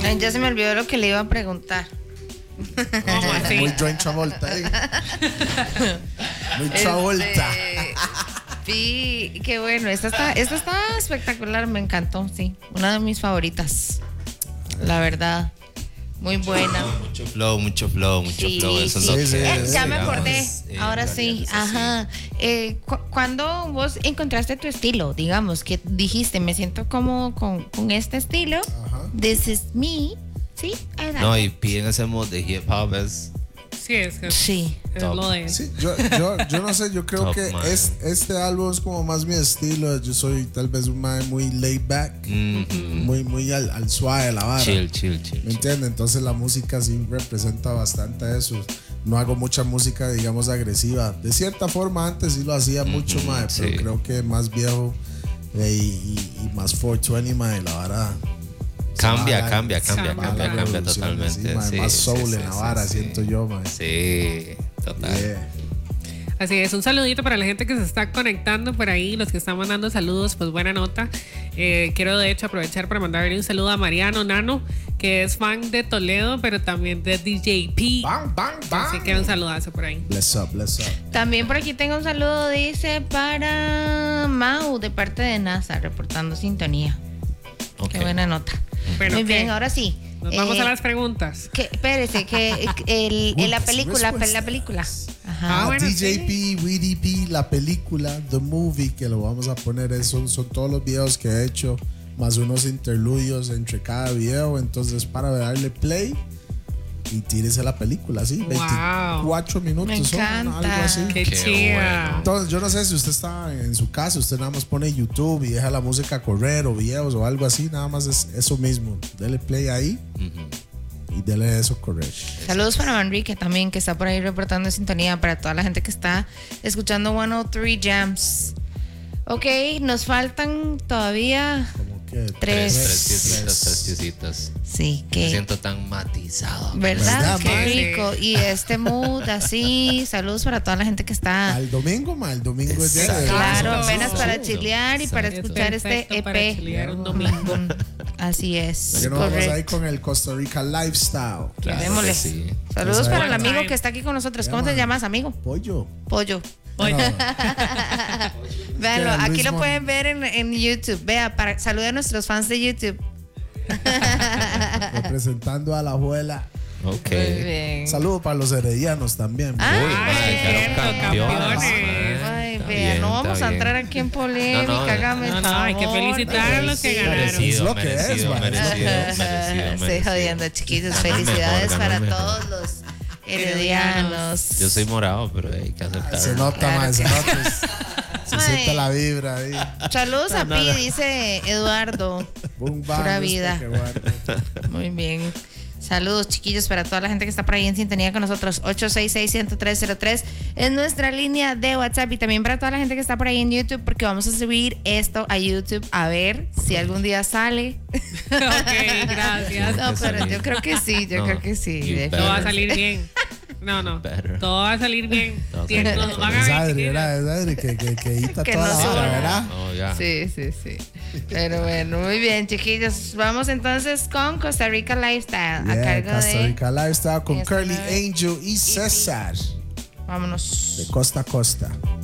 Ay, ya se me olvidó lo que le iba a preguntar. Muy John Travolta. Muy Travolta. Sí, qué bueno. Esta está espectacular, me encantó, sí. Una de mis favoritas. La verdad. Muy buena. Mucho flow. Sí, Eso es sí. lo que Ya me digamos, acordé. Ahora sí, ajá. ¿Cuándo vos encontraste tu estilo? Digamos, que dijiste, me siento cómodo con este estilo. Ajá. This is me. ¿Sí? No, y piden ese mod de hip hop es Sí, es que Sí. es Top. lo de. Sí, yo no sé, yo creo Top, que man. este álbum es como más mi estilo. Yo soy tal vez un man muy laid back, muy al suave de la vara. chill. ¿Me entiendes? Entonces la música sí representa bastante eso. No hago mucha música, digamos, agresiva. De cierta forma antes sí lo hacía mucho más, pero sí. creo que más viejo y más 420 más la vara. Cambia Cambia totalmente. Sí, más soul en la vara, siento yo, man. Sí, total. Yeah. Así es, un saludito para la gente que se está conectando por ahí, los que están mandando saludos, pues buena nota. Quiero de hecho aprovechar para mandarle un saludo a Mariano Nano, que es fan de Toledo, pero también de DJP. Bang, bang, bang. Así que un saludazo por ahí. Bless up. También por aquí tengo un saludo, dice, para Mau, de parte de NASA, reportando sintonía. Ok. Qué buena nota. Bueno, Muy bien, ¿qué? ahora sí. Nos vamos a las preguntas. Espérese, que la película, Ajá. Ah, bueno, DJP, WDP, la película, The Movie, que lo vamos a poner, son todos los videos que he hecho, más unos interludios entre cada video. Entonces, para darle play y tírese la película, ¿sí? Wow. 24 minutos Me son, encanta. algo así. Qué Qué chida. bueno. Entonces, yo no sé si usted está en su casa, usted nada más pone YouTube y deja la música correr o videos o algo así, nada más es eso mismo. Dele play ahí y dele eso correr. Saludos para Manrique también, que está por ahí reportando sintonía, para toda la gente que está escuchando 103 Jams. Ok, nos faltan todavía Como que tres. piecitas. Sí, Me que siento tan matizado. ¿verdad? ¿Verdad, Qué mae? rico. Y este mood así, saludos para toda la gente que está. Al domingo, ma, el domingo es día de Claro, Exacto. apenas para chilear y para Exacto. escuchar este Perfecto para EP. chilear un domingo. Así es. que nos vamos ahí Correcto. con el Costa Rica Lifestyle. Claro Démosle. que sí. Saludos Exacto. para el amigo que está aquí con nosotros. ¿Cómo te llamas, amigo? Pollo. Pollo. Bueno, Véanlo, Luis aquí lo Mon- pueden ver en YouTube. Vea, saluda a nuestros fans de YouTube. representando a la abuela. Ok. Muy bien. Saludos para los heredianos también. Ah, Uy, madre, quedaron cierto, campeones. campeones. Ay, Está vea, bien, no vamos está a bien. entrar aquí en polémica. No, no, hágame el no, hay que favor. felicitar a los que ganaron. Merecido, Es lo que es, merecido, man. Estoy jodiendo, chiquitos. Ganó Felicidades mejor, para ganó mejor. todos los heredianos. Yo soy morado, pero hay que Se aceptarlo. nota, Claro ma, se que nota. Se Ay. siente la vibra ahí. Saludos a Pi, dice Eduardo. Boom, bang, Pura esto vida. que guarda. Muy bien. Saludos, chiquillos, para toda la gente que está por ahí en sintonía con nosotros. 866-10303 es nuestra línea de WhatsApp. Y también para toda la gente que está por ahí en YouTube, porque vamos a subir esto a YouTube a ver si algún día sale. Ok, gracias. No, pero yo creo que sí, yo No, creo que sí. you Todo va a better. salir bien. No. Better. Todo va a salir bien. Todo Sí, va a nos salir van a Es ver, Adri, chiquillos. ¿verdad? Es Adri que edita Que toda no la suba. hora, ¿verdad? No, ya. Sí. Pero bueno, muy bien, chiquillos. Vamos entonces con Costa Rica Lifestyle a Yeah, cargo Costa de. Rica Lifestyle con Esta Curly nueve. Angel y César Vámonos. de costa a costa.